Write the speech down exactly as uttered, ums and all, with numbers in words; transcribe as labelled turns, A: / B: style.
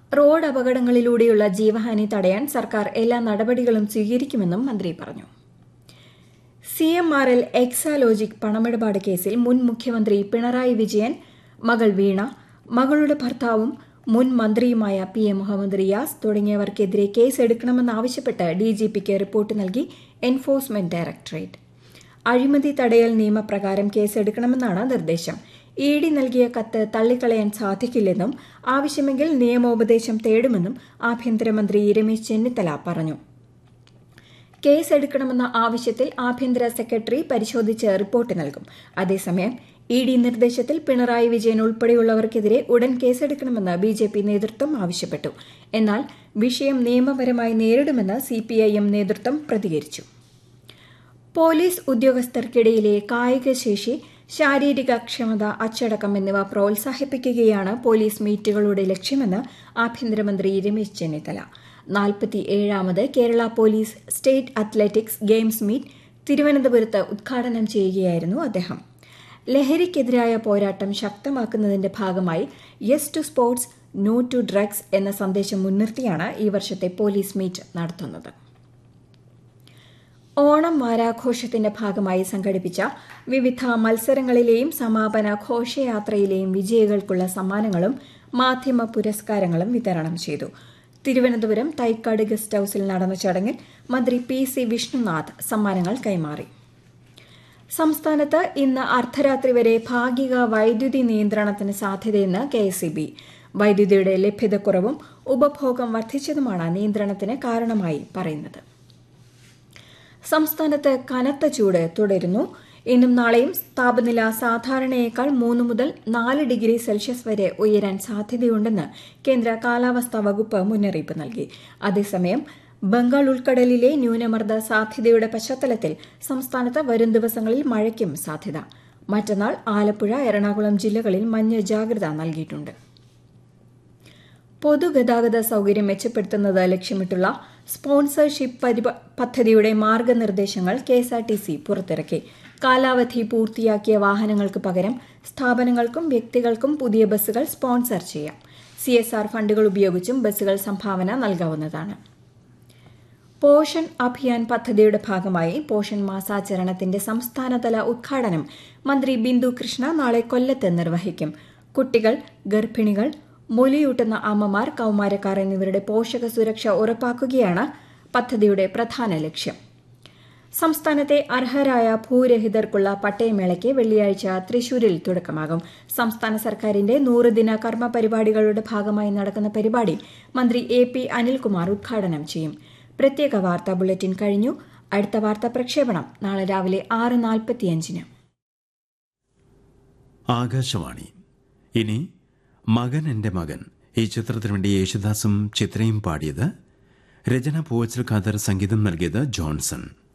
A: Road അപകടങ്ങളിലൂടെയുള്ള ജീവഹാനി തടയാൻ സർക്കാർ എല്ലാ നടപടികളും സ്വീകരിക്കുമെന്നും മന്ത്രി പറഞ്ഞു. C M R L Exalogic പണമിടപാട് കേസിൽ മുൻ മുഖ്യമന്ത്രി പിണറായി വിജയൻ, മകൾ വീണ, മകളുടെ ഭർത്താവും മുൻ മന്ത്രിയുമായ P A Muhammad Riyas തുടങ്ങിയവർക്കെതിരെ കേസെടുക്കണമെന്നാവശ്യപ്പെട്ട് ഡിജിപിക്ക് report നൽകി എൻഫോഴ്സ്മെന്റ് ഡയറക്ടറേറ്റ്. അഴിമതി തടയൽ നിയമപ്രകാരം കേസെടുക്കണമെന്നാണ് നിർദ്ദേശം. ഇ ഡി നൽകിയ കത്ത് തള്ളിക്കളയാൻ സാധിക്കില്ലെന്നും ആവശ്യമെങ്കിൽ നിയമോപദേശം തേടുമെന്നും ആഭ്യന്തരമന്ത്രി രമേശ് ചെന്നിത്തല പറഞ്ഞു. കേസെടുക്കണമെന്ന ആവശ്യത്തിൽ ആഭ്യന്തര സെക്രട്ടറി പരിശോധിച്ച് റിപ്പോർട്ട് നൽകും. അതേസമയം ഇ ഡി നിർദ്ദേശത്തിൽ പിണറായി വിജയൻ ഉൾപ്പെടെയുള്ളവർക്കെതിരെ ഉടൻ കേസെടുക്കണമെന്ന് ബി ജെ പി നേതൃത്വം ആവശ്യപ്പെട്ടു. എന്നാൽ വിഷയം നിയമപരമായി നേരിടുമെന്ന് സി പി ഐ എം നേതൃത്വം പ്രതികരിച്ചു. പോലീസ് ഉദ്യോഗസ്ഥർക്കിടയിലെ കായികശേഷി, ശാരീരിക ക്ഷമത, അച്ചടക്കം എന്നിവ പ്രോത്സാഹിപ്പിക്കുകയാണ് പോലീസ് മീറ്റുകളുടെ ലക്ഷ്യമെന്ന് ആഭ്യന്തരമന്ത്രി Ramesh Chennithala. നാൽപ്പത്തിയേഴാമത് Kerala police state athletics games meet തിരുവനന്തപുരത്ത് ഉദ്ഘാടനം ചെയ്യുകയായിരുന്നു അദ്ദേഹം. ലഹരിക്കെതിരായ പോരാട്ടം ശക്തമാക്കുന്നതിന്റെ ഭാഗമായി yes to sports, no to drugs എന്ന സന്ദേശം മുൻനിർത്തിയാണ് ഈ വർഷത്തെ പോലീസ് മീറ്റ് നടത്തുന്നത്. ഓണം വാരാഘോഷത്തിന്റെ ഭാഗമായി സംഘടിപ്പിച്ച വിവിധ മത്സരങ്ങളിലെയും സമാപന ഘോഷയാത്രയിലെയും വിജയികൾക്കുള്ള സമ്മാനങ്ങളും മാധ്യമ പുരസ്കാരങ്ങളും വിതരണം ചെയ്തു. തിരുവനന്തപുരം തൈക്കാട് ഗസ്റ്റ് ഹൌസിൽ നടന്ന ചടങ്ങിൽ മന്ത്രി പി സി വിഷ്ണുനാഥ് സമ്മാനങ്ങൾ കൈമാറി. സംസ്ഥാനത്ത് ഇന്ന് അർദ്ധരാത്രി വരെ ഭാഗിക വൈദ്യുതി നിയന്ത്രണത്തിന് സാധ്യതയെന്ന് കെ എസ് ഇ ബി. വൈദ്യുതിയുടെ ലഭ്യതക്കുറവും ഉപഭോഗം വർദ്ധിച്ചതുമാണ് നിയന്ത്രണത്തിന് കാരണമായി പറയുന്നത്. സംസ്ഥാനത്ത് കനത്ത ചൂട് തുടരുന്നു. ഇന്നും നാളെയും താപനില സാധാരണയേക്കാൾ മൂന്ന് മുതൽ നാല് ഡിഗ്രി സെൽഷ്യസ് വരെ ഉയരാൻ സാധ്യതയുണ്ടെന്ന് കേന്ദ്ര കാലാവസ്ഥാ വകുപ്പ് മുന്നറിയിപ്പ് നൽകി. അതേസമയം ബംഗാൾ ഉൾക്കടലിലെ ന്യൂനമർദ്ദ സാധ്യതയുടെ പശ്ചാത്തലത്തിൽ സംസ്ഥാനത്ത് വരും ദിവസങ്ങളിൽ മഴയ്ക്കും സാധ്യത. മറ്റന്നാൾ ആലപ്പുഴ, എറണാകുളം ജില്ലകളിൽ മഞ്ഞ ജാഗ്രത നൽകിയിട്ടുണ്ട്. പൊതുഗതാഗത സൌകര്യം മെച്ചപ്പെടുത്തുന്നത് ലക്ഷ്യമിട്ടുള്ള സ്പോൺസർഷിപ്പ് പദ്ധതിയുടെ മാർഗനിർദ്ദേശങ്ങൾ K S R T C പുറത്തിറക്കി. കാലാവധി പൂർത്തിയാക്കിയ വാഹനങ്ങൾക്ക് പകരം സ്ഥാപനങ്ങൾക്കും വ്യക്തികൾക്കും പുതിയ ബസ്സുകൾ സ്പോൺസർ ചെയ്യാം. സി എസ് ആർ ഫണ്ടുകൾ ഉപയോഗിച്ചും ബസ്സുകൾ സംഭാവന നൽകാവുന്നതാണ്. പോഷൻ അഭിയാൻ പദ്ധതിയുടെ ഭാഗമായി പോഷൻ മാസാചരണത്തിന്റെ സംസ്ഥാനതല ഉദ്ഘാടനം മന്ത്രി ബിന്ദു കൃഷ്ണ നാളെ കൊല്ലത്ത് നിർവഹിക്കും. കുട്ടികൾ, ഗർഭിണികൾ, മുലയൂട്ടുന്ന അമ്മമാർ, കൌമാരക്കാർ എന്നിവരുടെ പോഷക സുരക്ഷ ഉറപ്പാക്കുകയാണ് പദ്ധതിയുടെ പ്രധാന ലക്ഷ്യം. സംസ്ഥാനത്തെ അർഹരായ ഭൂരഹിതർക്കുള്ള പട്ടയമേളയ്ക്ക് വെള്ളിയാഴ്ച തൃശൂരിൽ തുടക്കമാകും. സംസ്ഥാന സർക്കാരിന്റെ നൂറുദിന കർമ്മ പരിപാടികളുടെ ഭാഗമായി നടക്കുന്ന പരിപാടി മന്ത്രി എ പി അനിൽകുമാർ ഉദ്ഘാടനം ചെയ്യും. പ്രത്യേക വാർത്താ ബുള്ളറ്റിൻ കഴിഞ്ഞു. അടുത്ത വാർത്താ പ്രക്ഷേപണം നാളെ രാവിലെ ആറ് നാൽപ്പത്തിയഞ്ചിന്.
B: ആകാശവാണി. ഇനി മകൻ എൻ്റെ മകൻ ഈ ചിത്രത്തിനു വേണ്ടി യേശുദാസും ചിത്രയും പാടിയത്. രചന പൂവച്ചൽ ഖാദർ, സംഗീതം നൽകിയത് ജോൺസൺ.